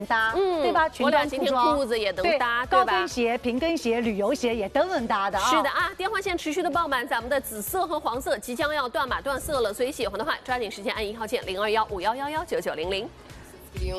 搭，对吧？ 我俩今天裤子也能搭，对吧？ 高跟鞋、平跟鞋、旅游鞋也都能搭的啊。 是的啊，电话线持续的爆满，咱们的紫色和黄色即将要断码断色了，所以喜欢的话抓紧时间按1号键0215111990。